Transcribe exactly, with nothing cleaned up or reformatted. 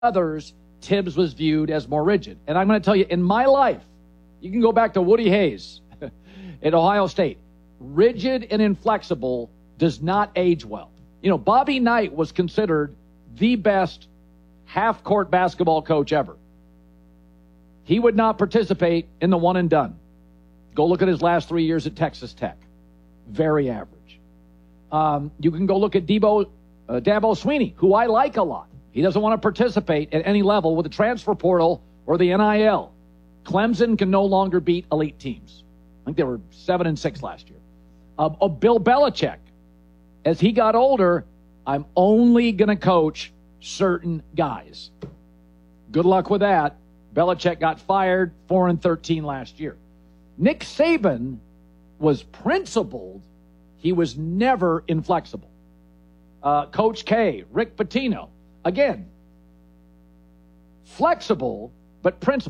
others, Tibbs was viewed as more rigid. And I'm going to tell you, in my life, you can go back to Woody Hayes at Ohio State. Rigid and inflexible does not age well. You know, Bobby Knight was considered the best half-court basketball coach ever. He would not participate in the one and done. Go look at his last three years at Texas Tech. Very average. Um, you can go look at Debo, uh, Dabo Swinney, who I like a lot. He doesn't want to participate at any level with the transfer portal or the N I L. Clemson can no longer beat elite teams. I think they were seven and six last year. Uh, uh, Bill Belichick, as he got older, I'm only going to coach certain guys. Good luck with that. Belichick got fired, four and thirteen last year. Nick Saban was principled. He was never inflexible. Uh, Coach K, Rick Pitino, again, flexible, but principled.